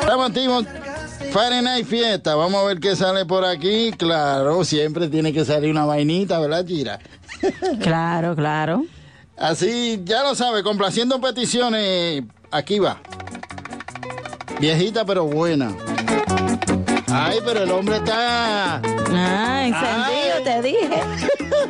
Estamos activos. Friday Night Fiesta. Vamos a ver qué sale por aquí. Claro, siempre tiene que salir una vainita, ¿verdad, Gira? Claro, claro. Así, ya lo sabe, complaciendo peticiones. Aquí va. Viejita pero buena. Ay, pero el hombre está... Ah, encendido, te dije.